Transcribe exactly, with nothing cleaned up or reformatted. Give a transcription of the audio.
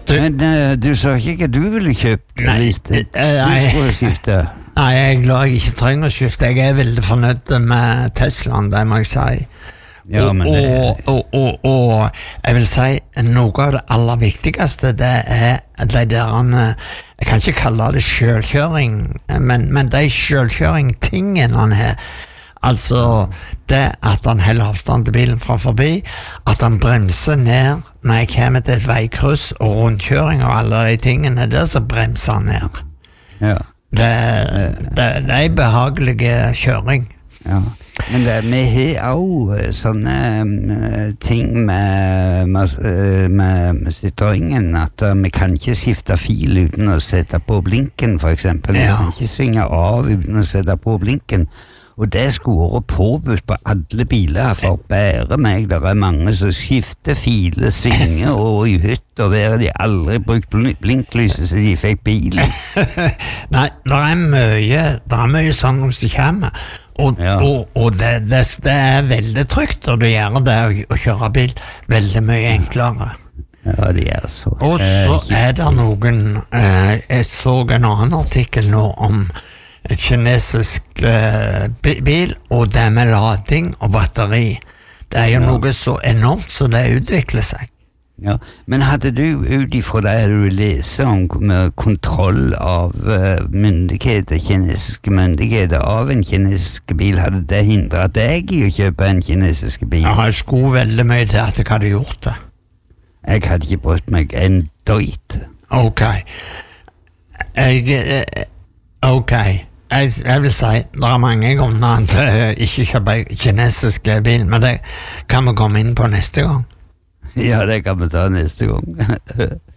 Du, Men uh, du sa ikke hva du ville kjøpt Nei, hvis du, eh, du nei. skulle skifte. Nei, jeg er glad jeg ikke trenger å skifte. Jeg er veldig fornøyd med Teslaen, det må jeg si. Ja, men det, og, og, og, og jeg vil si noe av det aller viktigste, det er de der, jeg kan ikke kalle det selvkjøring, men, men de selvkjøring-tingene han har, altså det at han holder avstand til bilen fra forbi, at han bremser ned når jeg kommer til et veikryss og rundkjøring og alle de tingene der, så bremser han ned. ja, Det, det, det er en behagelig kjøring. ja. Men det, vi har også sånne um, ting med, med, uh, med Citroën, at uh, vi kan ikke skifte fil uten å sette på blinken, for eksempel. Ja. Vi kan ikke svinge av uten å sette på blinken. Og det skulle vært påbudt på alle biler, for bare meg, der er mange som skifter file, svinger, og i hytt og vær, de aldri brukt bl- blinklyset så de fikk bilen. Nei, det er mye, det er mye sånn som kommer. Og, Ja. og, og det, det, det er veldig trygt når du gjør det å, å kjøre bil veldig mye enklere. Ja, de er så. Og så er det noen eh, jeg så en annen artikkel nå om en kinesisk eh, bi- bil, og det med lading og batteri. Det er jo Ja. noe så enormt så det utvikler seg. Ja, men hadde du ut ifra det du leser om med kontroll av uh, myndigheter, kinesiske myndigheter av en kinesisk bil, hadde det hindret deg i å kjøpe en kinesisk bil? Ja, jeg skulle veldig mye til at jeg hadde gjort det. Jeg hadde ikke brytt meg en døyt. Ok. Jeg, eh, ok. Jeg, jeg vil si, det er mange grunner til å ikke kjøpe kinesisk bil, men det kan vi komme inn på neste gang. Ja, det kan vi ta neste gang.